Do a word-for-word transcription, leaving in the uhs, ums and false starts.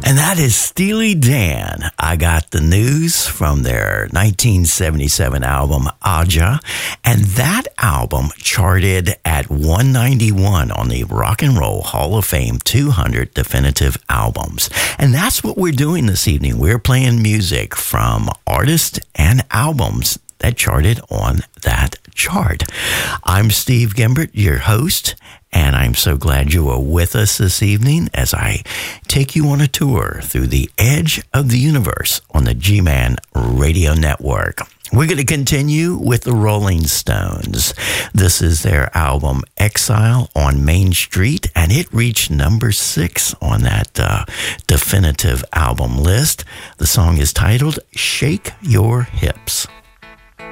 And that is Steely Dan. I Got the News from their nineteen seventy-seven album, Aja. And that album charted at one ninety-one on the Rock and Roll Hall of Fame two hundred Definitive Albums. And that's what we're doing this evening. We're playing music from artists and albums that charted on that chart. I'm Steve Gimbert, your host, and I'm so glad you are with us this evening as I take you on a tour through the edge of the universe on the G-Man Radio Network. We're going to continue with the Rolling Stones. This is their album Exile on Main Street, and it reached number six on that uh, definitive album list. The song is titled Shake Your Hips.